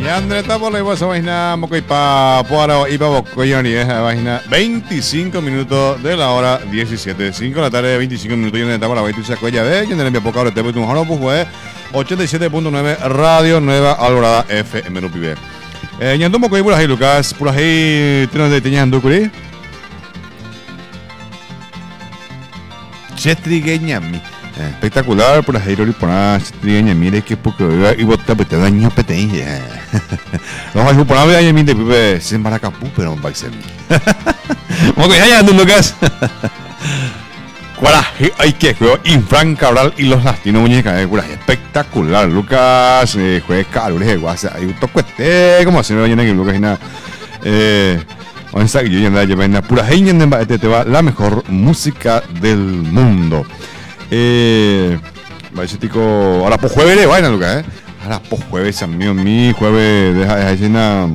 Yandre tapo la esa vaina moco y pa poaro y pa boco y esa vaina 25 minutos de la hora 17, 5 de la tarde, 25 minutos. Yandre tapo la vaina y saco ya ve, yandre me poca hora te voy a un pues fue 87.9 Radio Nueva Alborada FM no pibe. Yandre moco y por ahí Lucas, por ahí tenemos de teñando curi. Chetrigueñami. Espectacular por la Jairo Lipona, Chetrigueña, mire que porque y botar pues te daño peteña. No hay por nada mi de pibe se maracapú pero va a ser. Moco ya ando Lucas. Coraje, hay que juego Infran Cabral y los latinos muñecas, coraje espectacular. Lucas juega calores de guasa, hay un toquete como se me viene que Lucas y nada. Vamos a yo ya lleva pura gente te va la mejor música del mundo. Tico, ahora pues jueves de vaina, Lucas, ahora pues jueves, amigo mío, jueves de escena,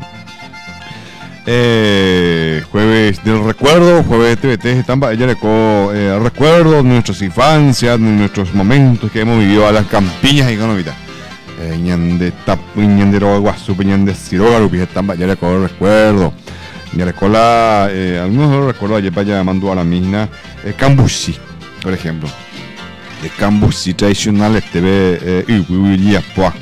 jueves del recuerdo, jueves de TVT, están ella le recuerdos de nuestras infancias, de nuestros momentos que hemos vivido a las campiñas y económicas. Ñande tapu, ñande roguasupe, ñande sirogarupi, están ya le recuerdo. Ya recuerda, algunos recuerdo ayer para llamando a la misma Cambusi, por ejemplo. De Cambusi tradicional y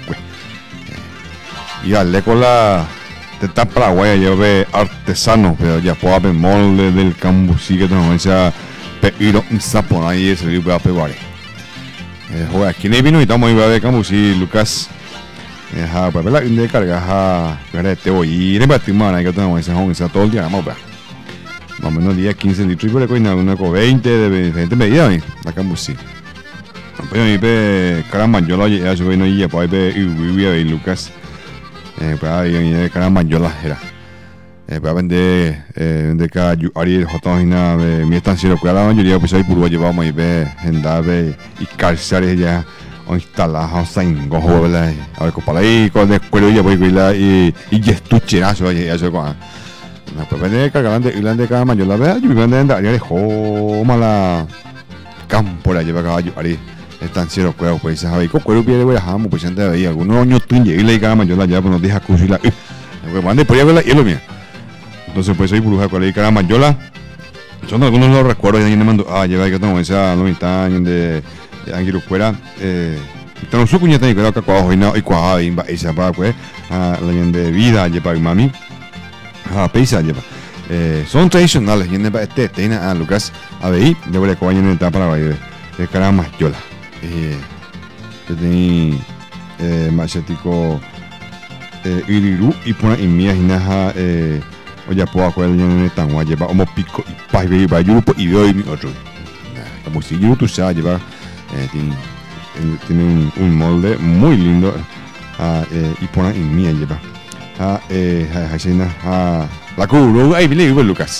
y al con la de tan paraguaya lleve artesano, pero ya puedo ver molde del Cambusi que tenemos esa pero un sapón ahí se le va a pegar. Joder, aquí no vino y estamos ahí a ver Cambusi, Lucas. Pues la de carga te voy y repartimos que tenemos ese home todo el día vamos más o menos 10 15 litros y por una con 20 de diferentes medidas la Cambusi pues mi pe caramanyola ya yo no ya pues ve y Lucas pues ahí caramanyola era para vender de cada ari hotona de mi estancia lo que la mayoría pues ahí puro llevamos y ve en dave y calzar ya o instalados en gojo, ¿verdad? A ver, para ahí con el cuero ya voy a ir y estucherazo, ya se va. Pues vende cargante y la de cada mayor la vea, yo me vende en área de mala campo la lleva caballo, ahí están cero cuero, pues se sabe, con cuero pierde, voy a dejar, pues antes de ahí, algunos años tú y la cada mayor la lleva, pues nos deja crucilar, pues mande por ahí verla y es lo mío. Entonces, pues ahí bruja con la cada mayor son algunos los recuerdos, y me mandó, lleva que tengo esa 90 años de Angiru fuera tenemos su cuñeta y creo que cuajo y cuajo y esa para pues la leyenda de vida lleva mami pesa lleva son tradicionales y para tenga Lucas a ver yo voy a coger en etapa para de caramba yola yo tenía machetico iriru y pone en mía hinaja o ya puedo coger en el tan lleva como pico y pa y va yupo y doy mi otro como si yo tú sabes lleva tiene un molde muy lindo y pone en mía lleva la cubro ahí viene Lucas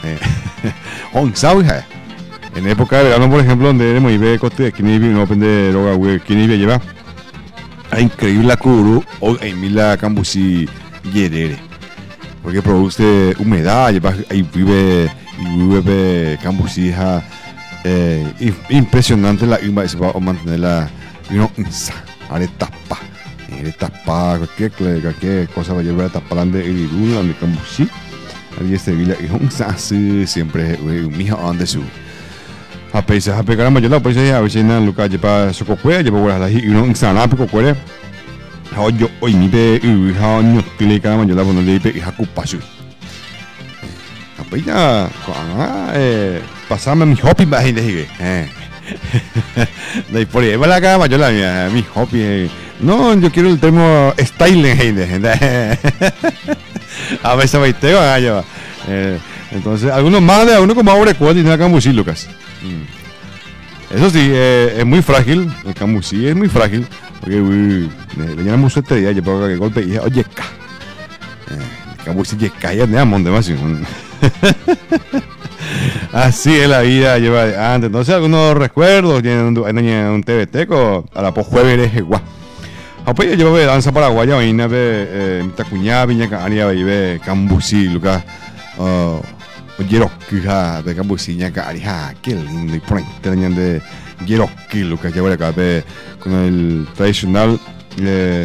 en época de verano por ejemplo donde éramos y ve coste que ni no depende roga que ni lleva increíble la cubro o en mi la Cambusi yerere porque produce humedad lleva ahí vive Cambusi impresionante la humba se va a mantener la tapa cualquier cosa va a llevar a tapar de iridula de Cambusi ahí este villa y siempre un mijo donde su a pesar de pegar mayor la pues a veces na Lucas lleva su cocuera lleva la y un sana pico cuere yo hoy ni ve y no tiene cada mayor la bueno le pe y hakupasu apenas pasame mi hobby más de por ahí va la cama yo la mía mi hobby no yo quiero el termo styling a veces me tengo allá entonces algunos más de uno como ahora cuál tiene la Cambusi Lucas eso sí es muy frágil el Cambusi es muy frágil porque le llenamos su estrella yo puedo que golpe y oye el Cambusi ya cae de amón demasiado. Así es la vida lleva antes. Entonces algunos recuerdos tienen un TVT a la pues jueves de guau. Apoyo lleva danza paraguaya y nave tacuña viña caria y ve Cambusi Lucas Yeroki de Cambusi ña caria qué lindo y por ahí tenían de Yeroki Lucas lleva acá con el tradicional